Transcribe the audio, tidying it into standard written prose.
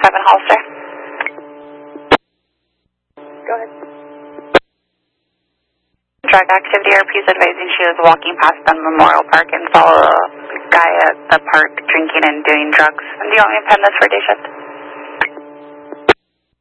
holster. Go ahead. Drug activity RP is advising she was walking past the Memorial Park and saw a guy at the park drinking and doing drugs. And do you want me to pen this for day shift?